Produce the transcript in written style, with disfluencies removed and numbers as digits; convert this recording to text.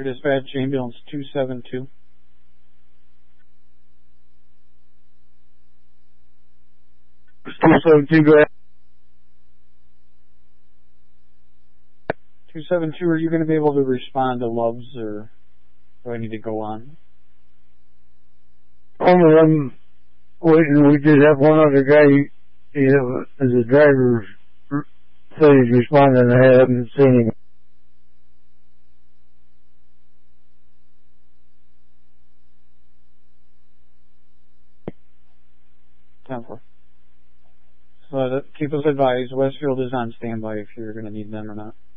Dispatch, ambulance 272. Two, go ahead. 272, are you going to be able to respond to Loves, or do I need to go on? Only I'm waiting. We just have one other guy, as a driver, said he's responding. I haven't seen him. Temper. So keep us advised. Westfield is on standby if you're going to need them or not.